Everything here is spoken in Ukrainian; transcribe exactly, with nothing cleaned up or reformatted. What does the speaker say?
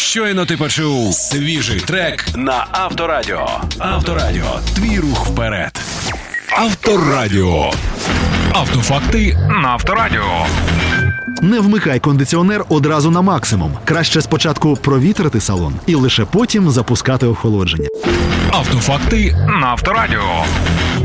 Щойно ти почув свіжий трек на Авторадіо. Авторадіо. Твій рух вперед. Авторадіо. Автофакти на Авторадіо. Не вмикай кондиціонер одразу на максимум. Краще спочатку провітрити салон і лише потім запускати охолодження. Автофакти на Авторадіо.